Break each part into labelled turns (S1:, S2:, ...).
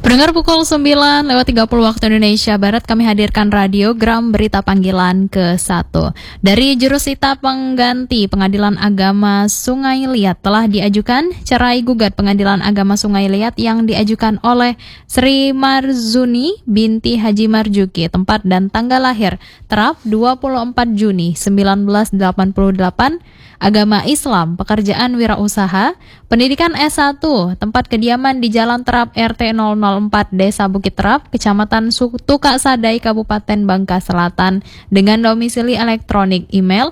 S1: Pendengar pukul 9:30 waktu Indonesia Barat, kami hadirkan radiogram berita panggilan ke-1. Dari jurusita pengganti Pengadilan Agama Sungai Liat telah diajukan cerai gugat Pengadilan Agama Sungai Liat yang diajukan oleh Sri Marzuni binti Haji Marjuki, tempat dan tanggal lahir Terap 24 Juni 1988, agama Islam, pekerjaan wirausaha, pendidikan S1, tempat kediaman di Jalan Terap RT 004 Desa Bukit Terap, Kecamatan Tukak Sadai, Kabupaten Bangka Selatan, dengan domisili elektronik email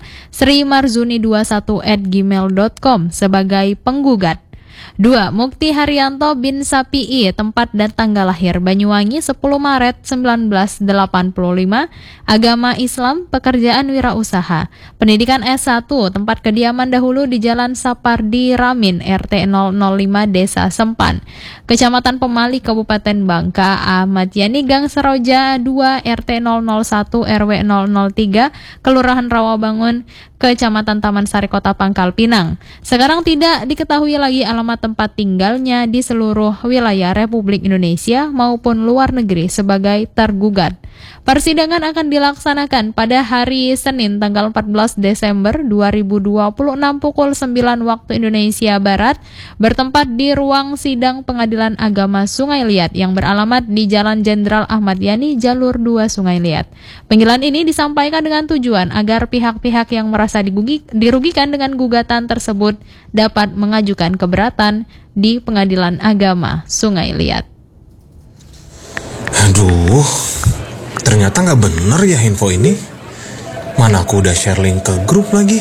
S1: srimarzuni21@gmail.com sebagai penggugat. 2. Mukti Haryanto bin Sapii, tempat dan tanggal lahir Banyuwangi 10 Maret 1985, agama Islam, pekerjaan wirausaha, pendidikan S1, tempat kediaman dahulu di Jalan Sapardi Ramin RT 005 Desa Sempan, Kecamatan Pemali, Kabupaten Bangka. Ahmad Yani Gang Seroja 2 RT 001 RW 003 Kelurahan Rawabangun, Kecamatan Taman Sari, Kota Pangkal Pinang. Sekarang tidak diketahui lagi alamat tempat tinggalnya di seluruh wilayah Republik Indonesia maupun luar negeri sebagai tergugat. Persidangan akan dilaksanakan pada hari Senin tanggal 14 Desember 2026 pukul 9 waktu Indonesia Barat, bertempat di ruang sidang Pengadilan Agama Sungai Liat yang beralamat di Jalan Jenderal Ahmad Yani, Jalur 2 Sungai Liat. Panggilan ini disampaikan dengan tujuan agar pihak-pihak yang merasa dirugikan dengan gugatan tersebut dapat mengajukan keberatan di Pengadilan Agama Sungai Liat.
S2: Aduh, ternyata nggak bener ya info ini. Mana aku udah share link ke grup lagi.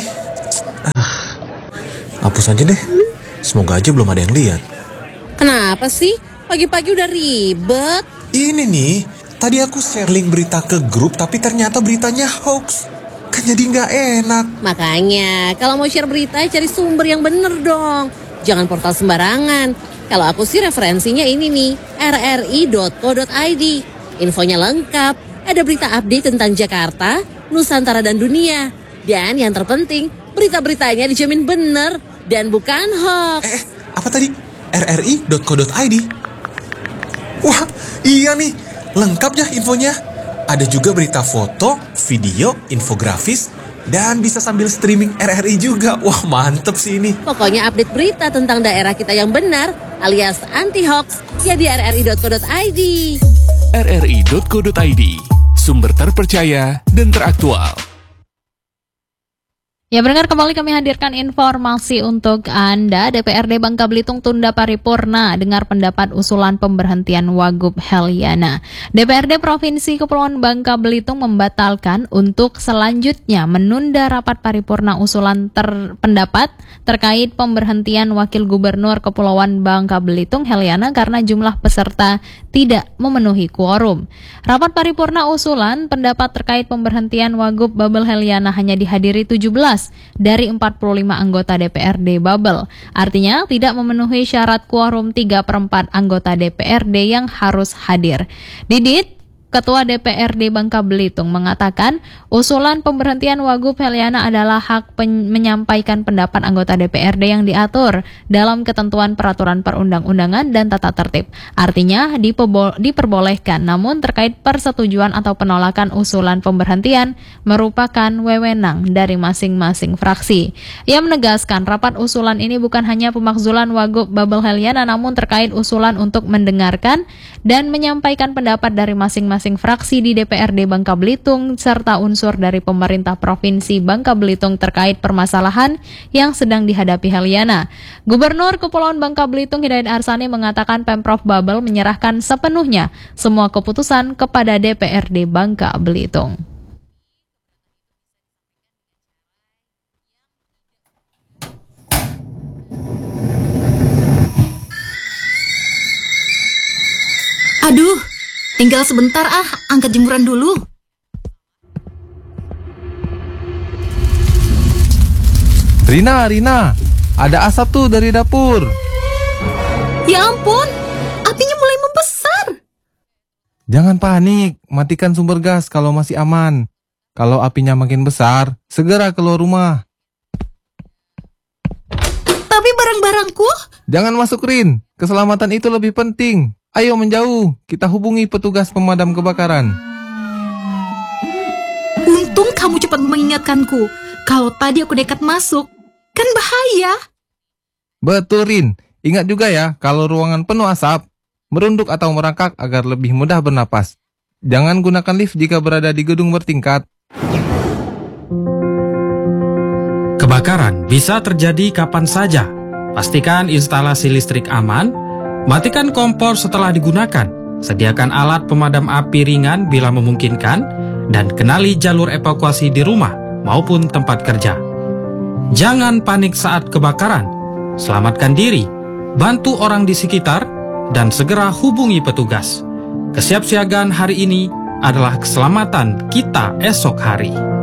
S2: Hapus aja deh. Semoga aja belum ada yang lihat.
S3: Kenapa sih? Pagi-pagi udah ribet.
S2: Ini nih, tadi aku share link berita ke grup tapi ternyata beritanya hoax. Kan jadi nggak enak.
S3: Makanya, kalau mau share berita cari sumber yang bener dong. Jangan portal sembarangan. Kalau aku sih referensinya ini nih, rri.co.id. Infonya lengkap, ada berita update tentang Jakarta, Nusantara dan dunia. Dan yang terpenting, berita-beritanya dijamin bener dan bukan hoax.
S2: Apa tadi? rri.co.id? Wah, iya nih, lengkap ya infonya. Ada juga berita foto, video, infografis, dan bisa sambil streaming RRI juga. Wah, mantep sih ini.
S3: Pokoknya update berita tentang daerah kita yang benar, alias anti-hoax, ya di rri.co.id.
S4: rri.co.id, sumber terpercaya dan teraktual.
S1: Ya, pendengar, kembali kami hadirkan informasi untuk Anda. DPRD Bangka Belitung tunda paripurna dengar pendapat usulan pemberhentian Wagub Heliana. DPRD Provinsi Kepulauan Bangka Belitung membatalkan untuk selanjutnya menunda rapat paripurna usulan pendapat terkait pemberhentian Wakil Gubernur Kepulauan Bangka Belitung Heliana karena jumlah peserta tidak memenuhi quorum. Rapat paripurna usulan pendapat terkait pemberhentian Wagub Babel Heliana hanya dihadiri 17 dari 45 anggota DPRD Babel. Artinya tidak memenuhi syarat quorum 3/4 anggota DPRD yang harus hadir. Didit, Ketua DPRD Bangka Belitung, mengatakan usulan pemberhentian Wagub Heliana adalah hak menyampaikan pendapat anggota DPRD yang diatur dalam ketentuan peraturan perundang-undangan dan tata tertib. Artinya diperbolehkan, namun terkait persetujuan atau penolakan usulan pemberhentian merupakan wewenang dari masing-masing fraksi. Ia menegaskan rapat usulan ini bukan hanya pemakzulan Wagub Babel Heliana, namun terkait usulan untuk mendengarkan dan menyampaikan pendapat dari masing-masing fraksi di DPRD Bangka Belitung serta unsur dari pemerintah Provinsi Bangka Belitung terkait permasalahan yang sedang dihadapi Heliana. Gubernur Kepulauan Bangka Belitung Hidayat Arsani mengatakan Pemprov Babel menyerahkan sepenuhnya semua keputusan kepada DPRD Bangka Belitung.
S5: Aduh, tinggal sebentar angkat jemuran dulu.
S6: Rina, ada asap tuh dari dapur.
S5: Ya ampun, apinya mulai membesar.
S6: Jangan panik, matikan sumber gas kalau masih aman. Kalau apinya makin besar, segera keluar rumah.
S5: Tapi barang-barangku?
S6: Jangan masuk, Rin. Keselamatan itu lebih penting. Ayo menjauh, kita hubungi petugas pemadam kebakaran.
S5: Untung kamu cepat mengingatkanku. Kalau tadi aku nekat masuk, kan bahaya.
S6: Betul, Rin. Ingat juga ya, kalau ruangan penuh asap, merunduk atau merangkak agar lebih mudah bernapas. Jangan gunakan lift jika berada di gedung bertingkat.
S7: Kebakaran bisa terjadi kapan saja. Pastikan instalasi listrik aman, matikan kompor setelah digunakan, sediakan alat pemadam api ringan bila memungkinkan, dan kenali jalur evakuasi di rumah maupun tempat kerja. Jangan panik saat kebakaran, selamatkan diri, bantu orang di sekitar, dan segera hubungi petugas. Kesiapsiagaan hari ini adalah keselamatan kita esok hari.